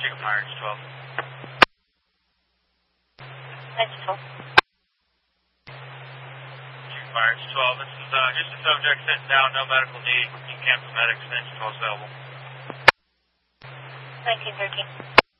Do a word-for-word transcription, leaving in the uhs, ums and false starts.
Jacob Myers, twelve. That's twelve. Jacob Myers, twelve. This is uh, just a subject sitting down, no medical need. You can cancel medics, extension twelve available. nineteen thirteen.